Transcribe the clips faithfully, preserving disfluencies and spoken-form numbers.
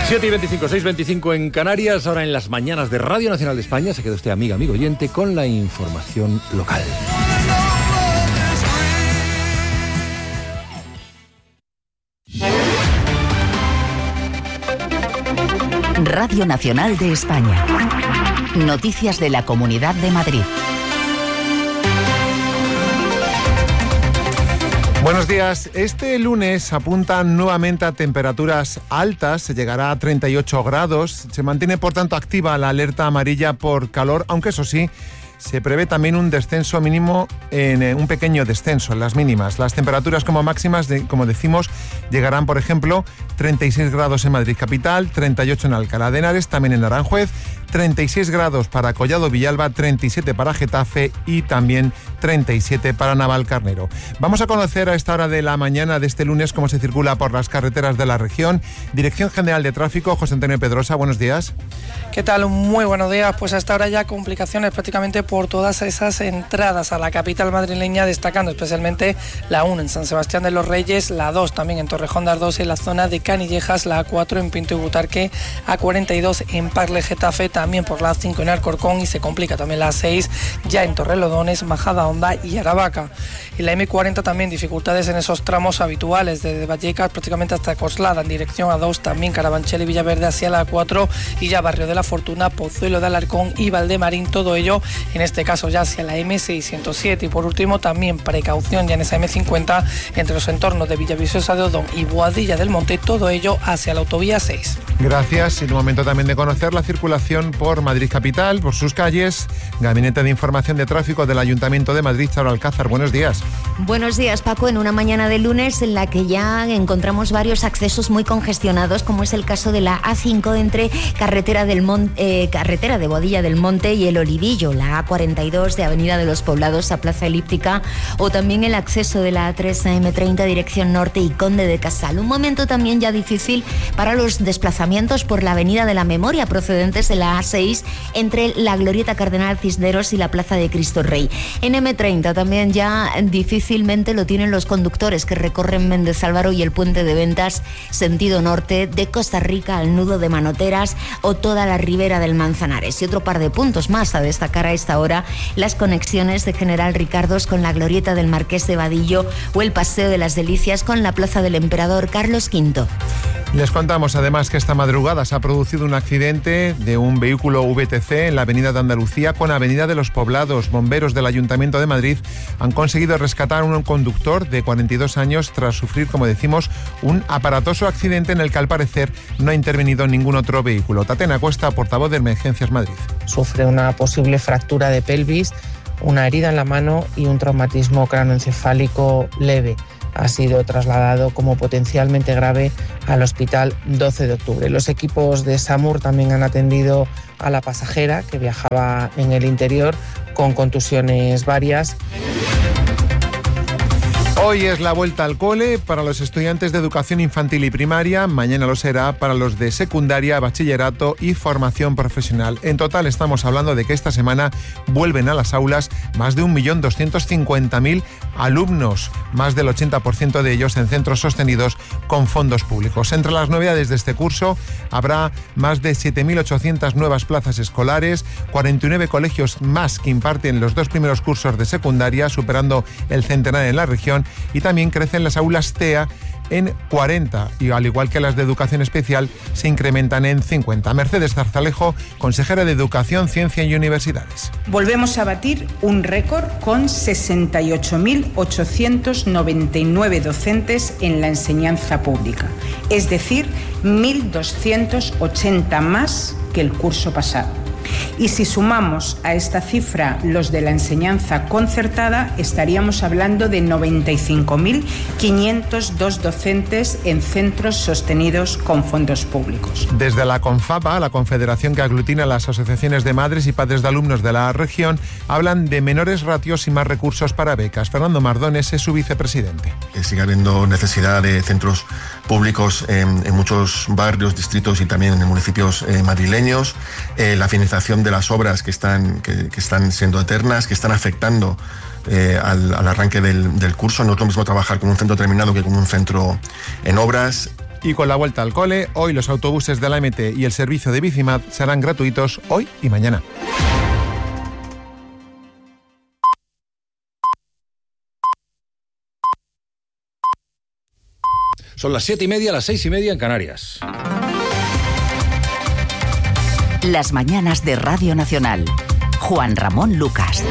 siete y veinticinco, seis y veinticinco en Canarias, ahora en las mañanas de Radio Nacional de España. Se queda usted, amiga, amigo oyente, con la información local. Radio Nacional de España. Noticias de la Comunidad de Madrid. Buenos días. Este lunes apuntan nuevamente a temperaturas altas, se llegará a treinta y ocho grados. Se mantiene, por tanto, activa la alerta amarilla por calor, aunque eso sí, se prevé también un descenso mínimo, en eh, un pequeño descenso en las mínimas. Las temperaturas como máximas, de, como decimos, llegarán, por ejemplo, treinta y seis grados en Madrid capital, treinta y ocho en Alcalá de Henares, también en Aranjuez, treinta y seis grados para Collado Villalba, treinta y siete para Getafe y también treinta y siete para Navalcarnero. Vamos a conocer a esta hora de la mañana de este lunes cómo se circula por las carreteras de la región. Dirección General de Tráfico, José Antonio Pedrosa, buenos días. ¿Qué tal? Muy buenos días. Pues hasta ahora ya complicaciones prácticamente por todas esas entradas a la capital madrileña, destacando especialmente la uno en San Sebastián de los Reyes, la dos también en Torrejón de Ardoz, en la zona de Canillejas, la A cuatro en Pinto y Butarque, A cuarenta y dos en Parle Getafe, también por la A cinco en Alcorcón, y se complica también la A seis ya en Torrelodones, Majadahonda y Aravaca. Y la eme cuarenta también dificultades en esos tramos habituales, desde Vallecas prácticamente hasta Coslada en dirección A dos, también Carabanchel y Villaverde hacia la A cuatro, y ya Barrio de la Fortuna, Pozuelo de Alarcón y Valdemarín, todo ello en este caso ya hacia la eme seiscientos siete. Y por último también precaución ya en esa eme cincuenta entre los entornos de Villaviciosa de Odón y Boadilla del Monte, todo ello hacia la autovía seis. Gracias. Y en un momento también de conocer la circulación por Madrid capital, por sus calles. Gabinete de Información de Tráfico del Ayuntamiento de Madrid, Charo Alcázar, buenos días. Buenos días, Paco. En una mañana de lunes en la que ya encontramos varios accesos muy congestionados, como es el caso de la A cinco entre carretera del Mon- eh, carretera de Boadilla del Monte y el Olivillo, la A cuarenta y dos de Avenida de los Poblados a Plaza Elíptica, o también el acceso de la A tres a eme treinta dirección norte y Conde de Casal. Un momento también ya difícil para los desplazamientos por la Avenida de la Memoria procedentes de la A seis entre la Glorieta Cardenal Cisneros y la Plaza de Cristo Rey. En eme treinta también ya difícilmente lo tienen los conductores que recorren Méndez Álvaro y el Puente de Ventas sentido norte, de Costa Rica al nudo de Manoteras o toda la ribera del Manzanares. Y otro par de puntos más a destacar a esta hora: las conexiones de General Ricardos con la Glorieta del Marqués de Vadillo o el Paseo de las Delicias con la Plaza del Emperador Carlos quinto. Les contamos además que esta madrugada se ha producido un accidente de un vehículo ve te ce en la Avenida de Andalucía con Avenida de los Poblados. Bomberos del Ayuntamiento de Madrid han conseguido rescatar a un conductor de cuarenta y dos años tras sufrir, como decimos, un aparatoso accidente en el que al parecer no ha intervenido ningún otro vehículo. Tatiana Cuesta, portavoz de Emergencias Madrid. Sufre una posible fractura de pelvis, una herida en la mano y un traumatismo cráneoencefálico leve. Ha sido trasladado como potencialmente grave al Hospital doce de octubre. Los equipos de SAMUR también han atendido a la pasajera que viajaba en el interior con contusiones varias. Hoy es la vuelta al cole para los estudiantes de educación infantil y primaria. Mañana lo será para los de secundaria, bachillerato y formación profesional. En total estamos hablando de que esta semana vuelven a las aulas más de un millón doscientos cincuenta mil alumnos, más del ochenta por ciento de ellos en centros sostenidos con fondos públicos. Entre las novedades de este curso habrá más de siete mil ochocientas nuevas plazas escolares, cuarenta y nueve colegios más que imparten los dos primeros cursos de secundaria, superando el centenar en la región, y también crecen las aulas T E A en cuarenta, y al igual que las de educación especial se incrementan en cincuenta. Mercedes Zarzalejo, consejera de Educación, Ciencia y Universidades. Volvemos a batir un récord con sesenta y ocho mil ochocientos noventa y nueve docentes en la enseñanza pública, es decir, mil doscientos ochenta más que el curso pasado. Y si sumamos a esta cifra los de la enseñanza concertada, estaríamos hablando de noventa y cinco mil quinientos dos docentes en centros sostenidos con fondos públicos. Desde la CONFAPA, la confederación que aglutina las asociaciones de madres y padres de alumnos de la región, hablan de menores ratios y más recursos para becas. Fernando Mardones es su vicepresidente. Que sigue habiendo necesidad de centros públicos en, en muchos barrios, distritos y también en municipios eh, madrileños. Eh, la financiación de las obras que están, que, que están siendo eternas, que están afectando eh, al, al arranque del, del curso. No es lo mismo trabajar con un centro terminado que con un centro en obras. Y con la vuelta al cole, hoy los autobuses de la M T y el servicio de Bicimad serán gratuitos hoy y mañana. Son las siete y media, las seis y media en Canarias. Las mañanas de Radio Nacional. Juan Ramón Lucas.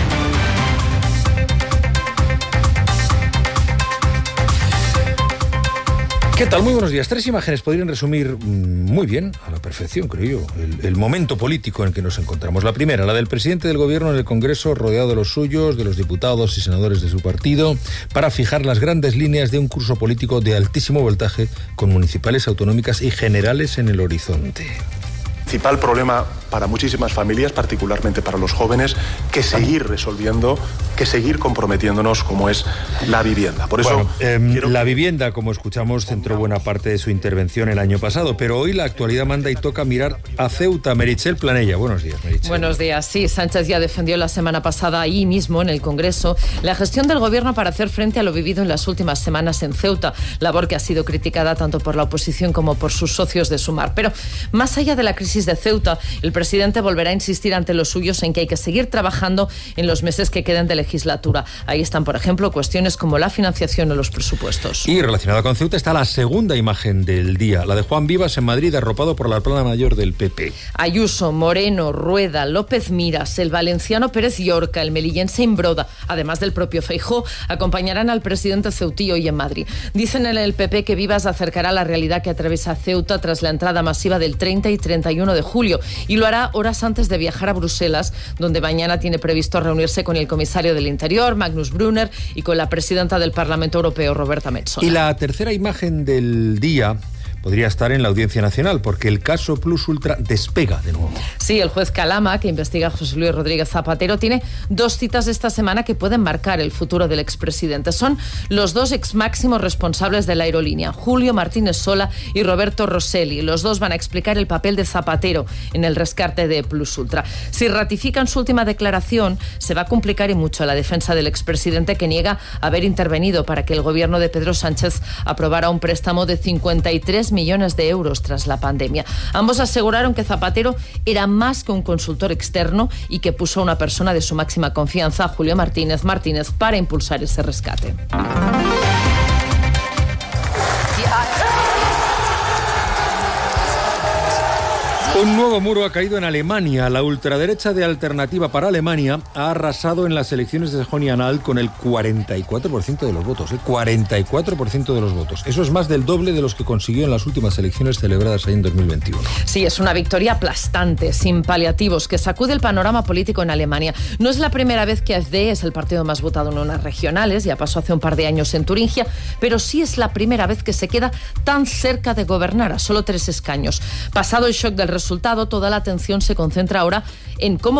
¿Qué tal? Muy buenos días. Tres imágenes podrían resumir muy bien, a la perfección, creo yo, el, el momento político en el que nos encontramos. La primera, la del presidente del gobierno en el Congreso, rodeado de los suyos, de los diputados y senadores de su partido, para fijar las grandes líneas de un curso político de altísimo voltaje, con municipales, autonómicas y generales en el horizonte. Principal problema para muchísimas familias, particularmente para los jóvenes, que seguir resolviendo, que seguir comprometiéndonos como es la vivienda. Por eso bueno, eh, quiero... la vivienda, como escuchamos, centró buena parte de su intervención el año pasado, pero hoy la actualidad manda y toca mirar a Ceuta. Meritxell Planella, buenos días, Meritxell. Buenos días. Sí, Sánchez ya defendió la semana pasada ahí mismo en el Congreso la gestión del gobierno para hacer frente a lo vivido en las últimas semanas en Ceuta, labor que ha sido criticada tanto por la oposición como por sus socios de Sumar. Pero más allá de la crisis de Ceuta, el presidente volverá a insistir ante los suyos en que hay que seguir trabajando en los meses que queden de legislatura. Ahí están, por ejemplo, cuestiones como la financiación o los presupuestos. Y relacionada con Ceuta está la segunda imagen del día, la de Juan Vivas en Madrid, arropado por la plana mayor del P P. Ayuso, Moreno, Rueda, López Miras, el valenciano Pérez Llorca, el melillense Imbroda, además del propio Feijóo, acompañarán al presidente ceutí hoy en Madrid. Dicen en el P P que Vivas acercará a la realidad que atraviesa Ceuta tras la entrada masiva del treinta y treinta y uno de julio, y lo hará horas antes de viajar a Bruselas, donde mañana tiene previsto reunirse con el comisario del Interior, Magnus Brunner, y con la presidenta del Parlamento Europeo, Roberta Metsola. Y la tercera imagen del día podría estar en la Audiencia Nacional, porque el caso Plus Ultra despega de nuevo. Sí, el juez Calama, que investiga a José Luis Rodríguez Zapatero, tiene dos citas esta semana que pueden marcar el futuro del expresidente. Son los dos ex máximos responsables de la aerolínea, Julio Martínez Sola y Roberto Rosselli. Los dos van a explicar el papel de Zapatero en el rescate de Plus Ultra. Si ratifican su última declaración, se va a complicar y mucho la defensa del expresidente, que niega haber intervenido para que el gobierno de Pedro Sánchez aprobara un préstamo de cincuenta y tres millones de euros tras la pandemia. Ambos aseguraron que Zapatero era más que un consultor externo y que puso a una persona de su máxima confianza, Julio Martínez Martínez, para impulsar ese rescate. Un nuevo muro ha caído en Alemania. La ultraderecha de Alternativa para Alemania ha arrasado en las elecciones de Sajonia-Anhalt con el cuarenta y cuatro por ciento de los votos. ¿eh? cuarenta y cuatro por ciento de los votos. Eso es más del doble de los que consiguió en las últimas elecciones celebradas ahí en dos mil veintiuno. Sí, es una victoria aplastante, sin paliativos, que sacude el panorama político en Alemania. No es la primera vez que A F D es el partido más votado en unas regionales, ya pasó hace un par de años en Turingia, pero sí es la primera vez que se queda tan cerca de gobernar, a solo tres escaños. Pasado el shock del resultado, toda la atención se concentra ahora en cómo